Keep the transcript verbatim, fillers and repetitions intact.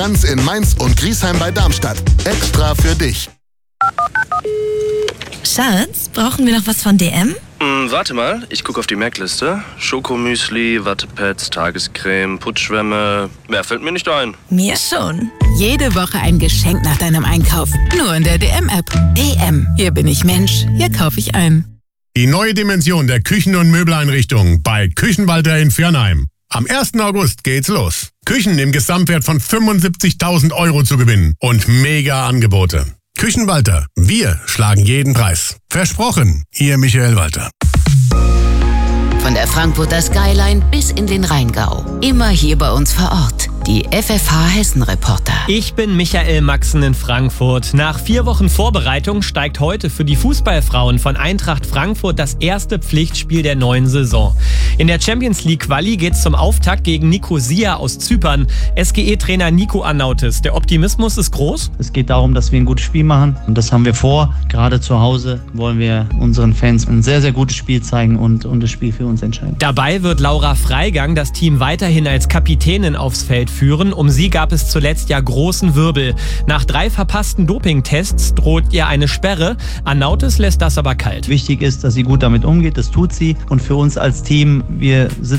Franz in Mainz und Griesheim bei Darmstadt. Extra für dich. Schatz, brauchen wir noch was von D M? Hm, warte mal, ich gucke auf die Merkliste. Schokomüsli, Wattepads, Tagescreme, Putzschwämme. Mehr fällt mir nicht ein. Mir schon. Jede Woche ein Geschenk nach deinem Einkauf. Nur in der D M-App. D M. Hier bin ich Mensch. Hier kaufe ich ein. Die neue Dimension der Küchen- und Möbeleinrichtungen bei Küchenwalter in Viernheim. Am ersten August geht's los. Küchen im Gesamtwert von fünfundsiebzigtausend Euro zu gewinnen und mega Angebote. Küchenwalter, wir schlagen jeden Preis. Versprochen, Ihr Michael Walter. Von der Frankfurter Skyline bis in den Rheingau. Immer hier bei uns vor Ort. Die F F H Hessen-Reporter. Ich bin Michael Maxen in Frankfurt. Nach vier Wochen Vorbereitung steigt heute für die Fußballfrauen von Eintracht Frankfurt das erste Pflichtspiel der neuen Saison. In der Champions League Quali geht's zum Auftakt gegen Nikosia aus Zypern. S G E-Trainer Nico Arnautis. Der Optimismus ist groß? Es geht darum, dass wir ein gutes Spiel machen und das haben wir vor. Gerade zu Hause wollen wir unseren Fans ein sehr, sehr gutes Spiel zeigen und, und das Spiel für uns entscheiden. Dabei wird Laura Freigang das Team weiterhin als Kapitänin aufs Feld führen. Um sie gab es zuletzt ja großen Wirbel. Nach drei verpassten Dopingtests droht ihr eine Sperre. Arnautis lässt das aber kalt. Wichtig ist, dass sie gut damit umgeht, das tut sie. Und für uns als Team, wir sitzen